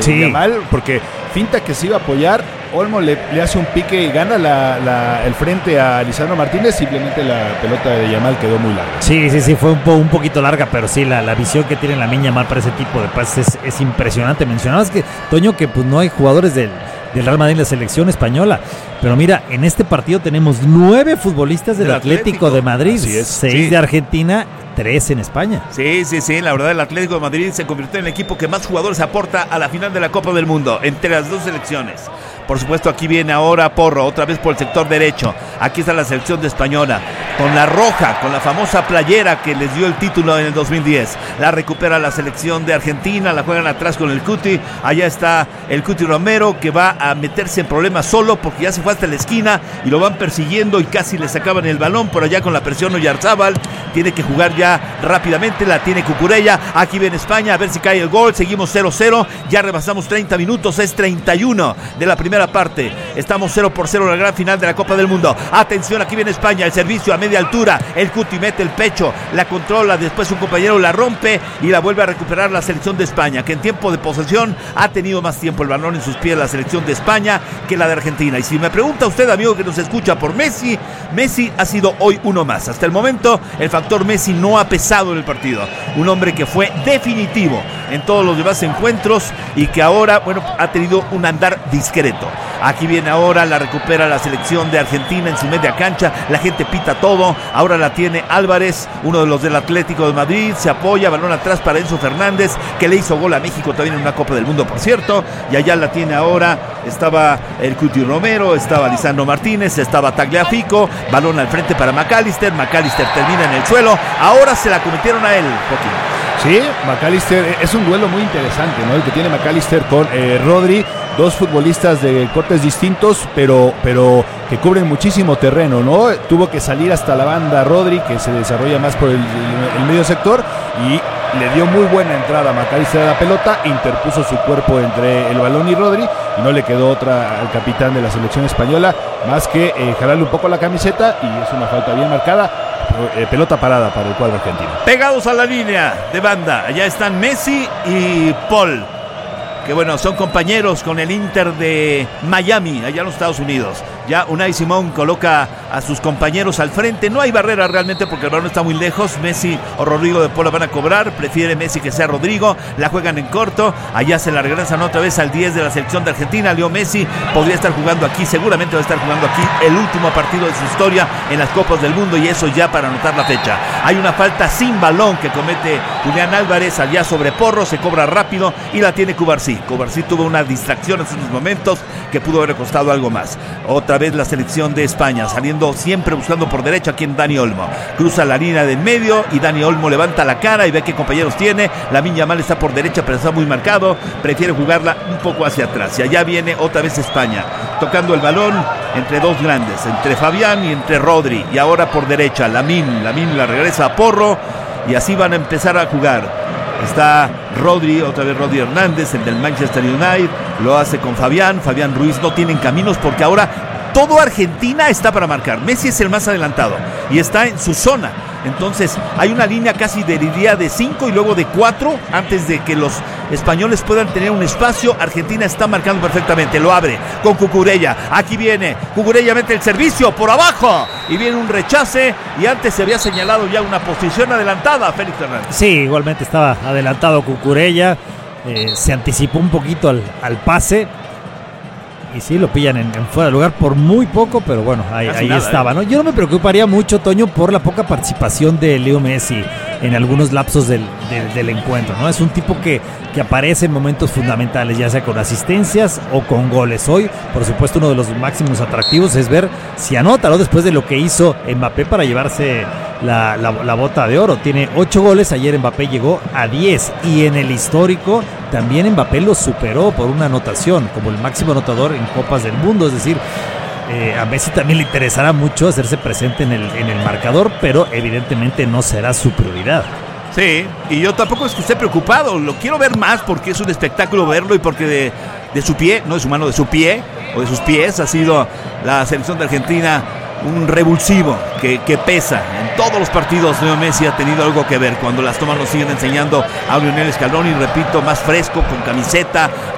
Yamal, porque finta que se iba a apoyar, Olmo le hace un pique y gana el frente a Lisandro Martínez, simplemente la pelota de Yamal quedó muy larga. Sí, fue un poquito larga, pero sí, la visión que tiene Lamine Yamal para ese tipo de pases es impresionante. Mencionabas que, Toño, que pues no hay jugadores del Real Madrid en la selección española, pero mira, en este partido tenemos 9 futbolistas del Atlético de Madrid, 6 de Argentina, 3 en España. Sí, la verdad el Atlético de Madrid se convirtió en el equipo que más jugadores aporta a la final de la Copa del Mundo, entre las dos selecciones. Por supuesto, aquí viene ahora Porro, otra vez por el sector derecho. Aquí está la selección de Española, con la roja, con la famosa playera que les dio el título en el 2010. La recupera la selección de Argentina, la juegan atrás con el Cuti. Allá está el Cuti Romero, que va a meterse en problemas solo porque ya se fue hasta la esquina y lo van persiguiendo y casi le sacaban el balón. Por allá con la presión Oyarzábal, tiene que jugar ya rápidamente, la tiene Cucurella. Aquí viene España, a ver si cae el gol. Seguimos 0-0, ya rebasamos 30 minutos, es 31 de la primera parte. Estamos 0-0 en la gran final de la Copa del Mundo. Atención, aquí viene España, el servicio a media altura. El Cuti mete el pecho, la controla, después un compañero la rompe y la vuelve a recuperar la selección de España, que en tiempo de posesión ha tenido más tiempo el balón en sus pies la selección de España que la de Argentina. Y si me pregunta usted, amigo que nos escucha, por Messi ha sido hoy uno más. Hasta el momento el factor Messi no ha pesado en el partido. Un hombre que fue definitivo en todos los demás encuentros y que ahora, ha tenido un andar discreto. Aquí viene ahora, la recupera la selección de Argentina en su media cancha, la gente pita todo, ahora la tiene Álvarez, uno de los del Atlético de Madrid, se apoya, balón atrás para Enzo Fernández, que le hizo gol a México también en una Copa del Mundo, por cierto, y allá la tiene ahora, estaba el Cuti Romero, estaba Lisandro Martínez, estaba Tagliafico, balón al frente para McAllister termina en el suelo, ahora se la cometieron a él, Joaquín. Sí, McAllister, es un duelo muy interesante, ¿no? El que tiene McAllister con Rodri, dos futbolistas de cortes distintos, pero que cubren muchísimo terreno, ¿no? Tuvo que salir hasta la banda Rodri, que se desarrolla más por el medio sector, y le dio muy buena entrada a McAllister a la pelota, interpuso su cuerpo entre el balón y Rodri, y no le quedó otra al capitán de la selección española, más que jalarle un poco la camiseta, y es una falta bien marcada. Pelota parada para el cuadro argentino. Pegados a la línea de banda, allá están Messi y Paul, que son compañeros con el Inter de Miami, allá en los Estados Unidos. Ya Unai Simón coloca a sus compañeros al frente. No hay barrera realmente porque el balón está muy lejos. Messi o Rodrigo de Paul la van a cobrar. Prefiere Messi que sea Rodrigo. La juegan en corto. Allá se la regresan otra vez al 10 de la selección de Argentina. Leo Messi podría estar jugando aquí. Seguramente va a estar jugando aquí el último partido de su historia en las Copas del Mundo. Y eso ya para anotar la fecha. Hay una falta sin balón que comete Julián Álvarez allá sobre Porro. Se cobra rápido y la tiene Cubarsí. Cubarsí tuvo una distracción en sus momentos que pudo haber costado algo más. Otra vez la selección de España saliendo siempre buscando por derecha aquí en Dani Olmo, cruza la línea del medio y Dani Olmo levanta la cara y ve qué compañeros tiene. Lamine Yamal está por derecha pero está muy marcado, prefiere jugarla un poco hacia atrás y allá viene otra vez España tocando el balón entre dos grandes, entre Fabián y entre Rodri, y ahora por derecha Lamine la regresa a Porro y así van a empezar a jugar. Está Rodri, otra vez Rodri Hernández, el del Manchester United, lo hace con Fabián Ruiz. No tienen caminos porque ahora todo Argentina está para marcar. Messi es el más adelantado y está en su zona. Entonces hay una línea casi diría de 5 y luego de 4 antes de que los españoles puedan tener un espacio. Argentina está marcando perfectamente, lo abre con Cucurella, aquí viene Cucurella, mete el servicio por abajo y viene un rechace y antes se había señalado ya una posición adelantada Félix Hernández. Sí, igualmente estaba adelantado Cucurella, se anticipó un poquito al pase y sí, lo pillan en fuera de lugar por muy poco, pero ahí estaba, ¿no? Yo no me preocuparía mucho, Toño, por la poca participación de Leo Messi en algunos lapsos del encuentro, ¿no? Es un tipo que aparece en momentos fundamentales, ya sea con asistencias o con goles. Hoy, por supuesto, uno de los máximos atractivos es ver si anota, ¿no? Después de lo que hizo Mbappé para llevarse la bota de oro. Tiene 8 goles, ayer Mbappé llegó a 10 y en el histórico también Mbappé lo superó por una anotación como el máximo anotador en Copas del Mundo, es decir, a Messi también le interesará mucho hacerse presente en el marcador, pero evidentemente no será su prioridad. Sí, y yo tampoco es que esté preocupado, lo quiero ver más porque es un espectáculo verlo y porque de su pie, no de su mano, de su pie o de sus pies ha sido la selección de Argentina un revulsivo que pesa. En todos los partidos Leo Messi ha tenido algo que ver. Cuando las tomas nos siguen enseñando a Lionel Scaloni, repito, más fresco, con camiseta,